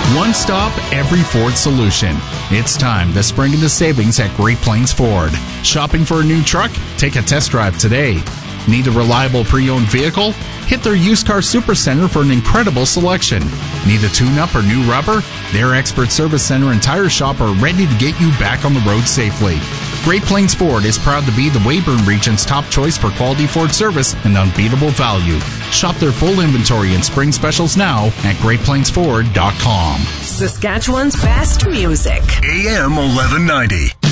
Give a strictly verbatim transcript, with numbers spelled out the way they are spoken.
One stop, every Ford solution. It's time to spring into savings at Great Plains Ford. Shopping for a new truck? Take a test drive today. Need a reliable pre-owned vehicle? Hit their used car supercenter for an incredible selection. Need a tune-up or new rubber? Their expert service center and tire shop are ready to get you back on the road safely. Great Plains Ford is proud to be the Weyburn region's top choice for quality Ford service and unbeatable value. Shop their full inventory and spring specials now at great plains ford dot com. Saskatchewan's best music. A M eleven ninety.